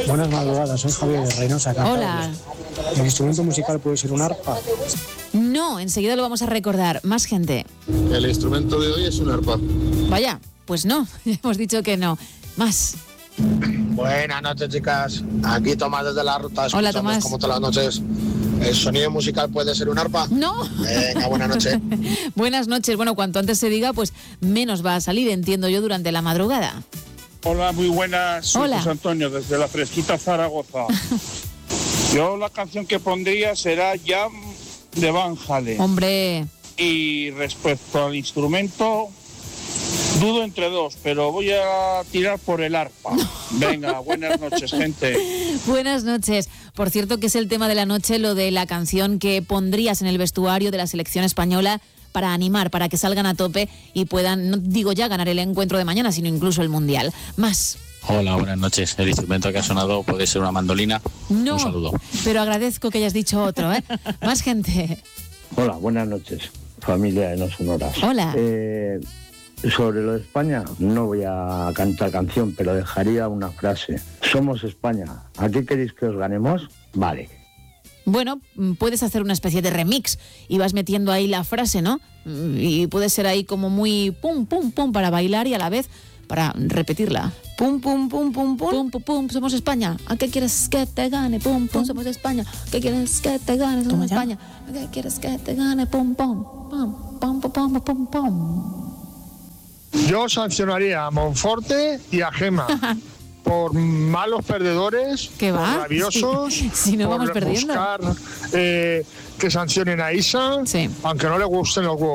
Buenas madrugadas, soy Javier de Reynosa. Hola. ¿El instrumento musical puede ser un arpa? No, enseguida lo vamos a recordar. Más gente. El instrumento de hoy es un arpa. Vaya, pues no, ya hemos dicho que no. Más. Buenas noches, chicas. Aquí Tomás desde la ruta. Hola, Tomás. Como todas las noches. ¿El sonido musical puede ser un arpa? No. Venga, buenas noches. Buenas noches. Bueno, cuanto antes se diga, pues menos va a salir, entiendo yo, durante la madrugada. Hola, muy buenas. Soy Hola. José Antonio, desde la fresquita Zaragoza. Yo la canción que pondría será Jam de Van Halen. Hombre. Y respecto al instrumento, dudo entre dos, pero voy a tirar por el arpa. Venga, buenas noches, gente. Buenas noches. Por cierto, que es el tema de la noche, lo de la canción que pondrías en el vestuario de la selección española para animar, para que salgan a tope y puedan, no digo ya ganar el encuentro de mañana, sino incluso el Mundial. Más. Hola, buenas noches. El instrumento que ha sonado puede ser una mandolina. No, un saludo. Pero agradezco que hayas dicho otro, ¿eh? Más gente. Hola, buenas noches, familia de No Sonoras. Hola. Sobre lo de España, no voy a cantar canción, pero dejaría una frase. Somos España. ¿A qué queréis que os ganemos? Vale. Bueno, puedes hacer una especie de remix y vas metiendo ahí la frase, ¿no? Y puede ser ahí como muy pum, pum, pum para bailar y a la vez para repetirla. Pum, pum, pum, pum, pum, pum, pum, pum, somos España. ¿A qué quieres que te gane? Pum, pum, somos España. ¿A qué quieres que te gane? Somos España. ¿A qué quieres que te gane? Pum, pum, pum, pum, pum, pum, pum, pum. Yo sancionaría a Monforte y a Gema por malos perdedores, ¿Qué va? por rabiosos, Si no por vamos perdiendo. buscar que sancionen a Isa, Sí. aunque no le gusten los huevos.